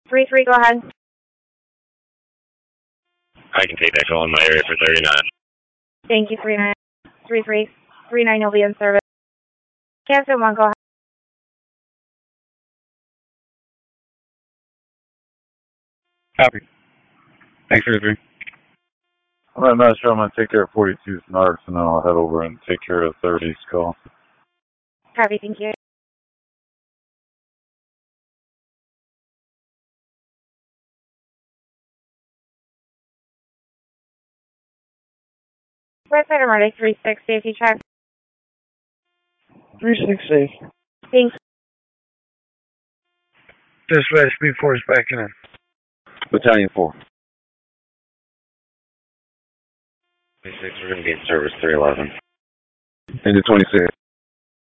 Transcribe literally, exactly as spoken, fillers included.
three three, go ahead. I can take that call in my area for thirty-nine. Thank you, three nine. three three. three nine will be in service. Cancel one, go ahead. Copy. Thanks for the three. I'm not sure. I'm going to take care of forty-two Snarks, and then I'll head over and take care of thirty's call. Copy, thank you. West side of Monday, three six, safety check. three six safe. Thanks. Dispatch B four is backing in. Battalion four. twenty-six, we're going to be in service three eleven. Into twenty-six.